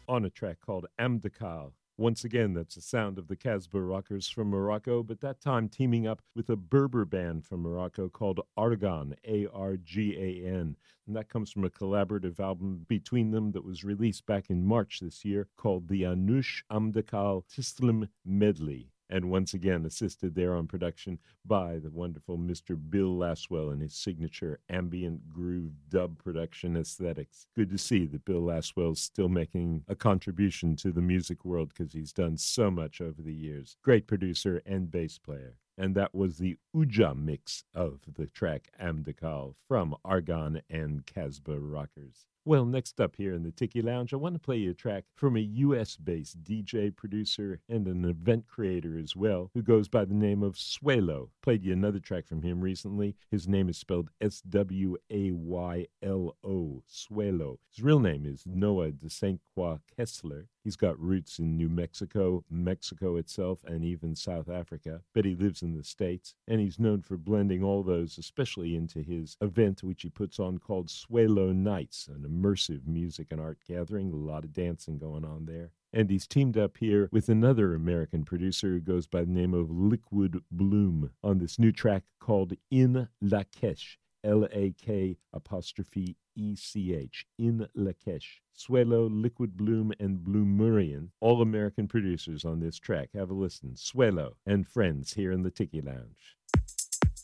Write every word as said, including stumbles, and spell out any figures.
on a track called Amdakal. Once again, that's the sound of the Casbah Rockers from Morocco, but that time teaming up with a Berber band from Morocco called Argan, A R G A N. And that comes from a collaborative album between them that was released back in March this year called the Anush Amdakal Tislim Medley. And once again, assisted there on production by the wonderful Mister Bill Laswell and his signature ambient groove dub production aesthetics. Good to see that Bill Laswell's still making a contribution to the music world because he's done so much over the years. Great producer and bass player. And that was the Uja mix of the track Amdakal from Argan and Casbah Rockers. Well, next up here in the Tiki Lounge, I want to play you a track from a U S-based D J, producer, and an event creator as well, who goes by the name of Swaylo. Played you another track from him recently. His name is spelled S W A Y L O, Swaylo. His real name is Noah de Saint Croix Kessler. He's got roots in New Mexico, Mexico itself, and even South Africa, but he lives in the States, and he's known for blending all those, especially into his event, which he puts on called Swaylo Nights, an immersive music and art gathering, a lot of dancing going on there. And he's teamed up here with another American producer who goes by the name of Liquid Bloom on this new track called In Lakesh, L A K apostrophe E C H, In Lakesh. Swaylo, Liquid Bloom, and Bloomurian, all American producers on this track. Have a listen. Swaylo and friends here in the Tiki Lounge.